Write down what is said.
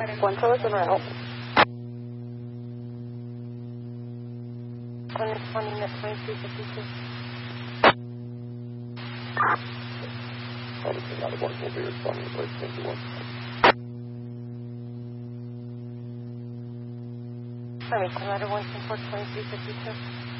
One Phyllis and route. 120 minutes, 2252. Obviously, not a one will be responding to place 21. Sorry, another 124, 2352.